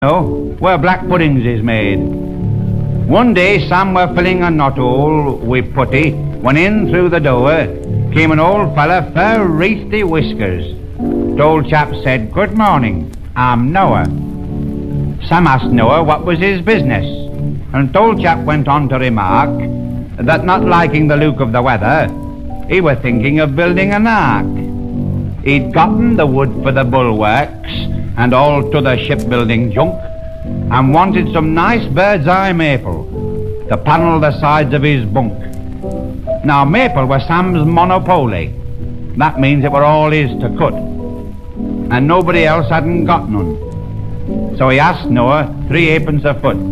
where black puddings is made. One day Sam were filling a knothole with putty when in through the door came an old fella fair wreathy whiskers. The old chap said, "Good morning, I'm Noah." Sam asked Noah what was his business, and the old chap went on to remark that not liking the look of the weather, he were thinking of building an ark. He'd gotten the wood for the bulwarks and all to the shipbuilding junk, and wanted some nice bird's eye maple to panel the sides of his bunk. Now maple was Sam's monopoly. That means it were all his to cut, and nobody else hadn't got none. So he asked Noah 3 halfpence a foot.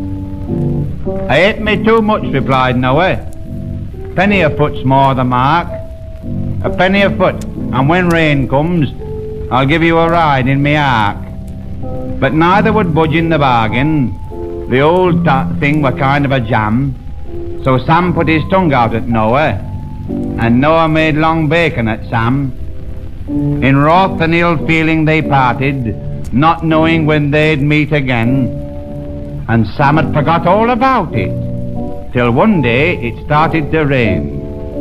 "I hate me too much," replied Noah. "Penny a foot's more the mark. A penny a foot, and when rain comes, I'll give you a ride in me ark." But neither would budge in the bargain. The old thing were kind of a jam. So Sam put his tongue out at Noah, and Noah made long bacon at Sam. In wrath and ill feeling they parted, not knowing when they'd meet again. And Sam had forgot all about it, till one day it started to rain.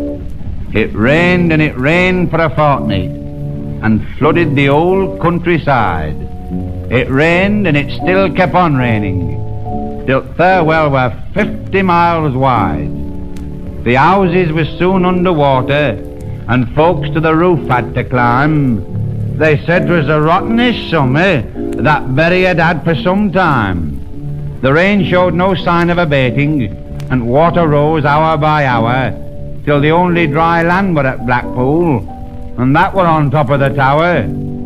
It rained and it rained for a fortnight, and flooded the old countryside. It rained and it still kept on raining, till Thirlwell were 50 miles wide. The houses were soon under water, and folks to the roof had to climb. They said 'twas the rottenest summer that Berry had had for some time. The rain showed no sign of abating, and water rose hour by hour, till the only dry land were at Blackpool, and that were on top of the tower.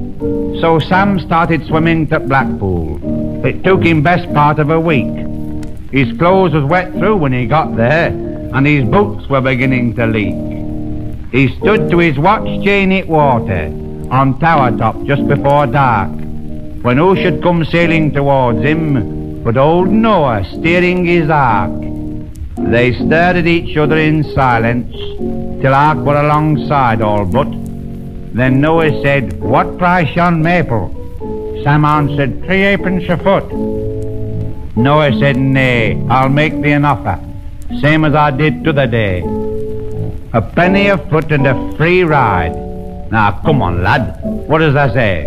So Sam started swimming to Blackpool. It took him best part of a week. His clothes was wet through when he got there, and his boots were beginning to leak. He stood to his watch chain in water on tower top just before dark, when who should come sailing towards him but old Noah steering his ark. They stared at each other in silence till ark were alongside all but. Then Noah said, "What price yon maple?" Sam answered, 3 halfpence a foot. Noah said, "Nay, I'll make thee an offer, same as I did t'other day. A penny a foot and a free ride. Now come on, lad, what does I say?"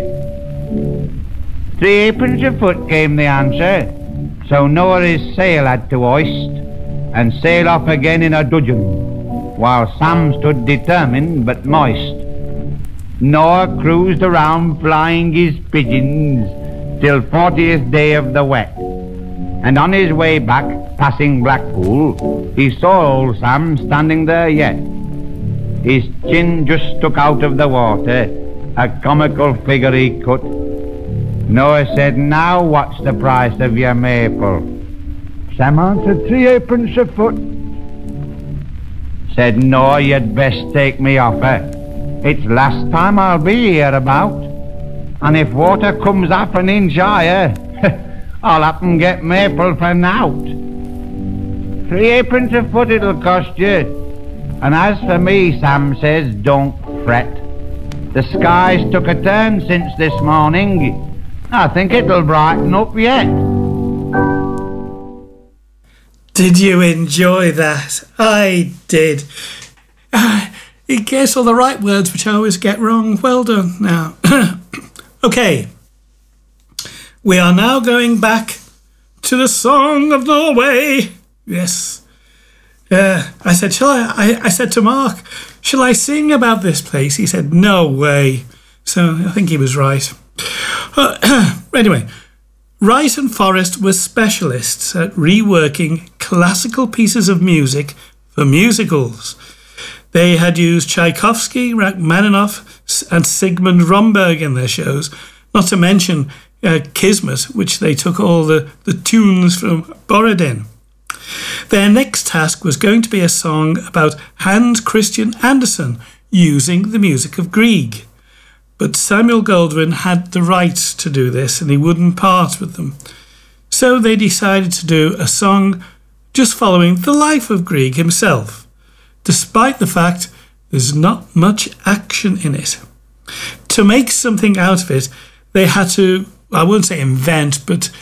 3 halfpence a foot came the answer. So Noah his sail had to hoist, and sail off again in a dudgeon, while Sam stood determined but moist. Noah cruised around flying his pigeons till 40th day of the wet, and on his way back, passing Blackpool, he saw old Sam standing there yet. His chin just stuck out of the water, a comical figure he cut. Noah said, "Now what's the price of your maple?" Sam answered, 3 halfpence a foot. Said Noah, "You'd best take me offer. It's last time I'll be here about, and if water comes half an inch higher, I'll happen get maple for nowt. 3 halfpence a foot it'll cost you. And as for me," Sam says, "don't fret. The sky's took a turn since this morning. I think it'll brighten up yet." Did you enjoy that? I did. He gets all the right words, which I always get wrong. Well done. Now, okay. We are now going back to the Song of Norway. Yes. I said, I said to Mark, "Shall I sing about this place?" He said, "No way." So I think he was right. Anyway, Wright and Forrest were specialists at reworking classical pieces of music for musicals. They had used Tchaikovsky, Rachmaninoff and Sigmund Romberg in their shows, not to mention Kismet, which they took all the tunes from Borodin. Their next task was going to be a song about Hans Christian Andersen using the music of Grieg. But Samuel Goldwyn had the rights to do this, and he wouldn't part with them. So they decided to do a song just following the life of Grieg himself, despite the fact there's not much action in it. To make something out of it, they had to, I wouldn't say invent, but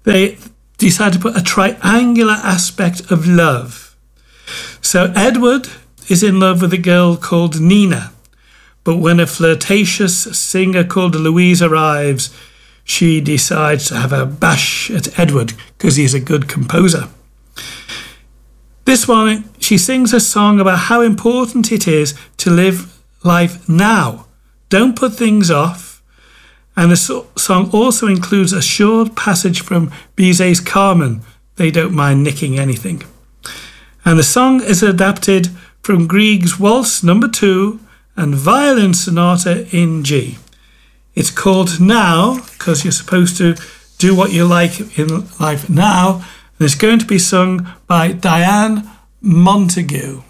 they decide to put a triangular aspect of love. So Edward is in love with a girl called Nina, but when a flirtatious singer called Louise arrives, she decides to have a bash at Edward because he's a good composer. This one, she sings a song about how important it is to live life now. Don't put things off. And the song also includes a short passage from Bizet's Carmen. They don't mind nicking anything. And the song is adapted from Grieg's Waltz No. 2 and Violin Sonata in G. It's called Now because you're supposed to do what you like in life now. And it's going to be sung by Diane Montague.